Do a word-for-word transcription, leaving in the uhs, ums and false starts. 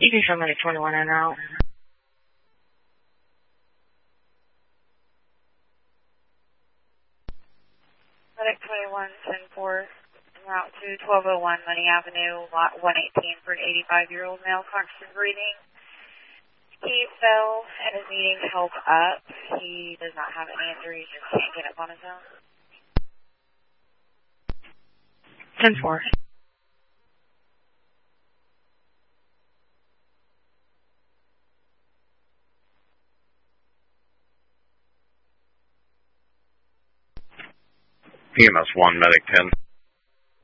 You can show medic twenty-one en route. Medic twenty-one, ten four, en route to twelve oh one Money Avenue, lot one eighteen for an eighty-five-year-old male, conscious breathing. He fell and is needing help up. He does not have any injuries, just can't get up on his own. ten four. E M S one, medic ten.